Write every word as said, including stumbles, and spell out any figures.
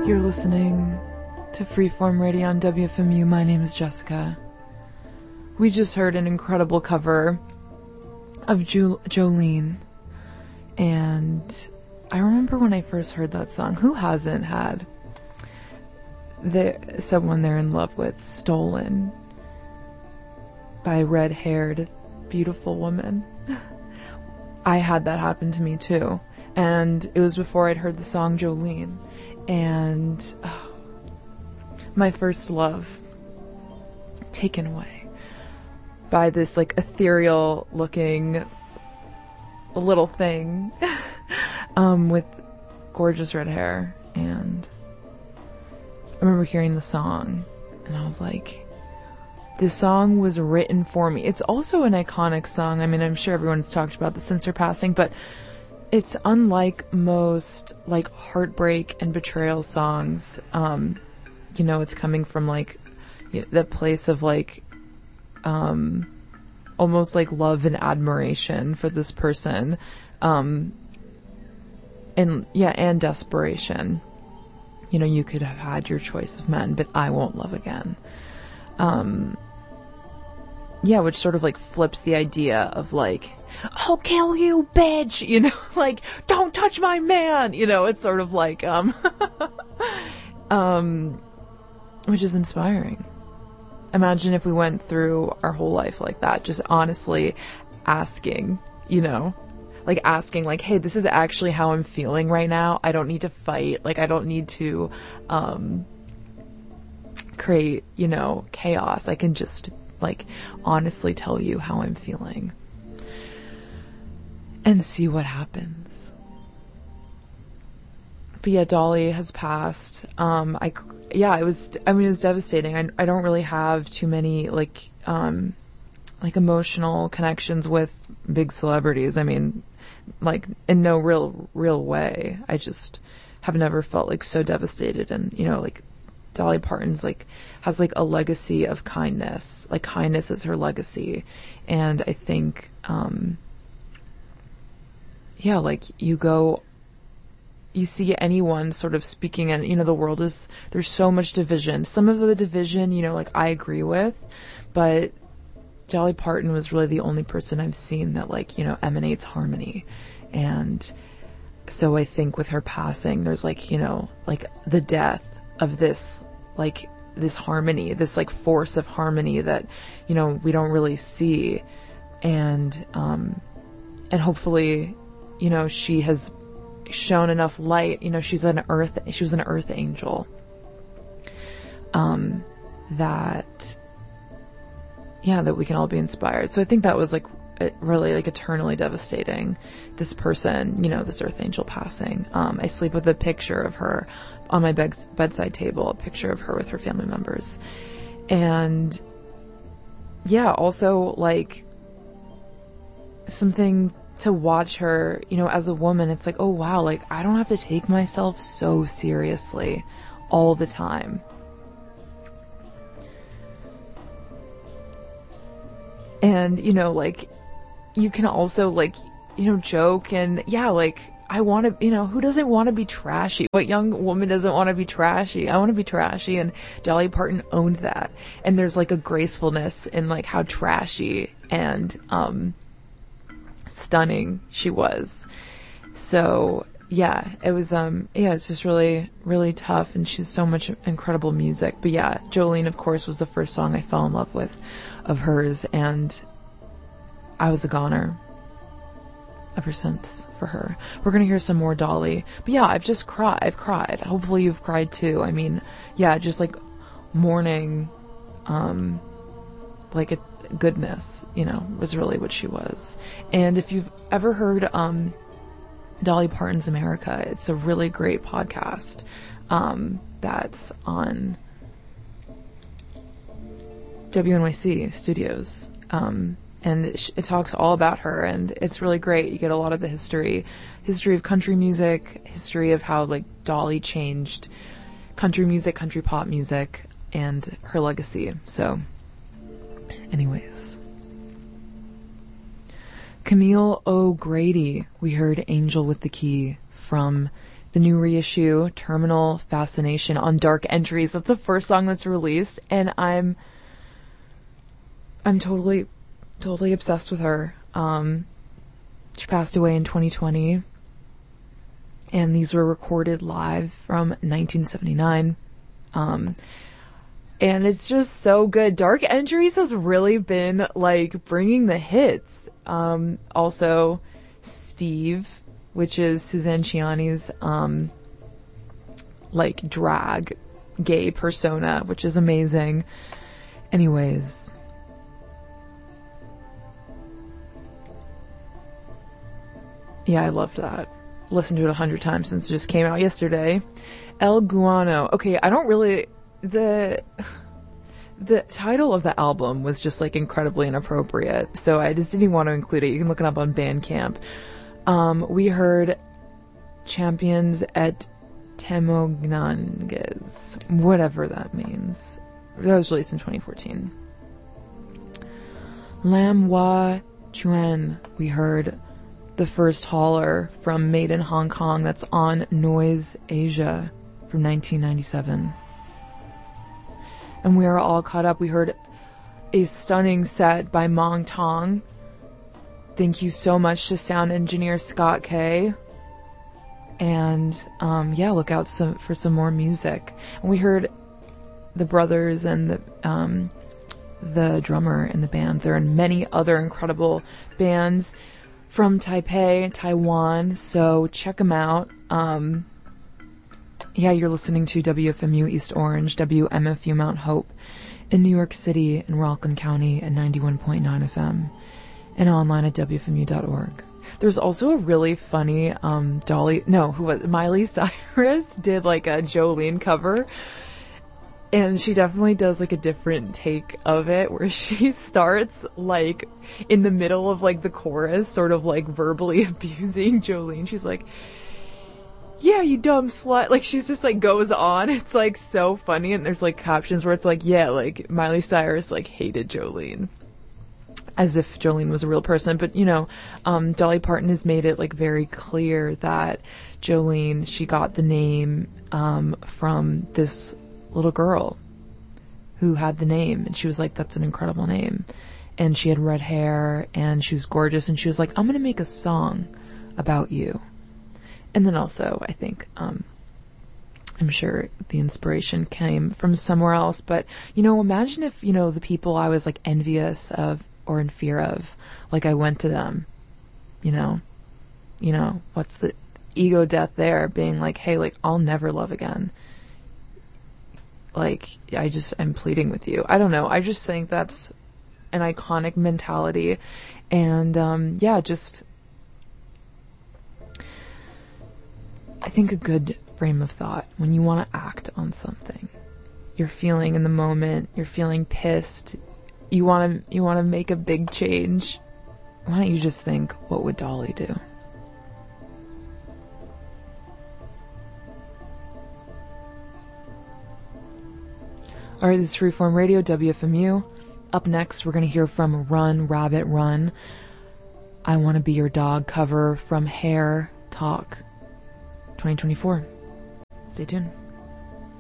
You're listening to Freeform Radio on W F M U. My name is Jessica. We just heard an incredible cover of jo- Jolene. And I remember when I first heard that song, who hasn't had the, someone they're in love with stolen by a red-haired, beautiful woman? I had that happen to me too. And it was before I'd heard the song Jolene. And oh, my first love taken away by this like ethereal looking little thing um, with gorgeous red hair. And I remember hearing the song and I was like, this song was written for me. It's also an iconic song. I mean, I'm sure everyone's talked about the since her passing, but it's unlike most like heartbreak and betrayal songs. Um, you know, it's coming from like the place of like um, almost like love and admiration for this person, um, and yeah, and desperation. You know, you could have had your choice of men, but I won't love again. Um, yeah, which sort of like flips the idea of like, I'll kill you, bitch, you know, like, don't touch my man, you know, it's sort of like, um, um, which is inspiring. Imagine if we went through our whole life like that, just honestly asking, you know, like asking like, hey, this is actually how I'm feeling right now. I don't need to fight. Like, I don't need to, um, create, you know, chaos. I can just like honestly tell you how I'm feeling and see what happens. But yeah, Dolly has passed. Um, I, yeah, it was, I mean, it was devastating. I, I don't really have too many like, um, like emotional connections with big celebrities. I mean, like in no real, real way. I just have never felt like so devastated. And, you know, like Dolly Parton's like, has like a legacy of kindness. Like kindness is her legacy. And I think, um, yeah, like you go, you see anyone sort of speaking and, you know, the world is, there's so much division. Some of the division, you know, like I agree with, but Dolly Parton was really the only person I've seen that like, you know, emanates harmony. And so I think with her passing, there's like, you know, like the death of this, like this harmony, this like force of harmony that, you know, we don't really see. And, um, and hopefully, you know, she has shown enough light, you know, she's an earth, she was an earth angel, um, that, yeah, that we can all be inspired. So I think that was like really like eternally devastating, this person, you know, this earth angel passing. Um, I sleep with a picture of her on my bed- bedside table, a picture of her with her family members. And yeah, also like something to watch her, you know, as a woman, it's like, oh wow, like I don't have to take myself so seriously all the time. And, you know, like you can also like, you know, joke and yeah, like I want to, you know, who doesn't want to be trashy? What young woman doesn't want to be trashy? I want to be trashy, and Dolly Parton owned that. And there's like a gracefulness in like how trashy and, um, stunning she was. So yeah, it was, um, yeah, it's just really, really tough, and she's so much incredible music. But yeah, Jolene, of course, was the first song I fell in love with of hers, and I was a goner ever since for her. We're gonna hear some more Dolly. But yeah, I've just cried. I've cried. Hopefully you've cried too. I mean, yeah, just like mourning, um, like a goodness, you know, was really what she was. And if you've ever heard, um, Dolly Parton's America, it's a really great podcast, um, that's on W N Y C Studios. Um, and it, it talks all about her, and it's really great. You get a lot of the history, history of country music, history of how like Dolly changed country music, country pop music, and her legacy. So anyways, Camille O'Grady, we heard Angel with the Key from the new reissue, Terminal Fascination on Dark Entries. That's the first song that's released, and I'm I'm totally, totally obsessed with her. Um, she passed away in twenty twenty, and these were recorded live from nineteen seventy-nine. Um, and it's just so good. Dark Entries has really been, like, bringing the hits. Um, also, Steve, which is Suzanne Ciani's, um, like, drag gay persona, which is amazing. Anyways. Yeah, I loved that. Listened to it a hundred times since it just came out yesterday. El Guano. Okay, I don't really... The... The title of the album was just, like, incredibly inappropriate, so I just didn't want to include it. You can look it up on Bandcamp. Um, we heard Champions et Temognanges, whatever that means. That was released in twenty fourteen. Lam Hua Chuan, we heard The First Hauler from Made in Hong Kong. That's on Noise Asia from nineteen ninety-seven. And we are all caught up. We heard a stunning set by Mong Tong. Thank you so much to sound engineer Scott K. And um, yeah, look out some, for some more music. And we heard the brothers and the um, the drummer in the band. There are many other incredible bands from Taipei, Taiwan. So check them out. Um, yeah, you're listening to W F M U East Orange, W M F U Mount Hope in New York City and Rockland County at ninety-one point nine F M. And online at W F M U dot org. There's also a really funny, um, Dolly, no, who was, Miley Cyrus did like a Jolene cover, and she definitely does like a different take of it, where she starts like in the middle of like the chorus, sort of like verbally abusing Jolene. She's like, yeah, you dumb slut. Like, she's just like goes on. It's like so funny, and there's like captions where it's like, yeah, like Miley Cyrus like hated Jolene. As if Jolene was a real person. But, you know, um, Dolly Parton has made it, like, very clear that Jolene, she got the name um, from this little girl who had the name. And she was like, that's an incredible name. And she had red hair, and she was gorgeous. And she was like, I'm going to make a song about you. And then also, I think, um, I'm sure the inspiration came from somewhere else. But, you know, imagine if, you know, the people I was, like, envious of or in fear of, like, I went to them, you know, you know, what's the ego death there, being like, hey, like, I'll never love again. Like, I just, I'm pleading with you. I don't know. I just think that's an iconic mentality. And, um, yeah, just, I think a good frame of thought when you want to act on something. You're feeling in the moment, you're feeling pissed, you want to you want to make a big change. Why don't you just think, what would Dolly do? All right, this is Freeform Radio, W F M U. Up next, we're going to hear from Run, Rabbit, Run. I Want to Be Your Dog cover from Hair Talk twenty twenty-four. Stay tuned.